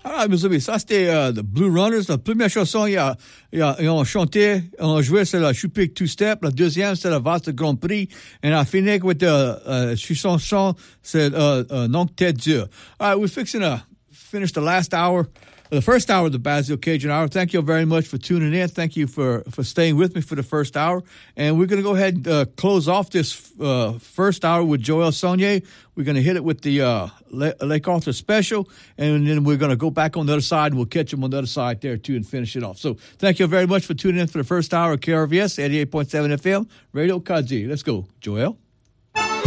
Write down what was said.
Ah, mes amis, ça c'était The Blue Runners. La première chanson, ils ont chanté, on joué, c'est la Chupic Two Step. La deuxième, c'est la Valse de Grand Prix. Et on a fini with the chanson, c'est Non Tête Dieu. All right, we're fixing to finish the last hour. The first hour of the Basil Cajun Hour. Thank you very much for tuning in. Thank you for staying with me for the first hour. And we're going to go ahead and close off this first hour with Joel Sonier. We're going to hit it with the Lake Arthur special, and then we're going to go back on the other side, and we'll catch them on the other side there, too, and finish it off. So thank you very much for tuning in for the first hour of KRVS, 88.7 FM, Radio Kazi. Let's go, Joel.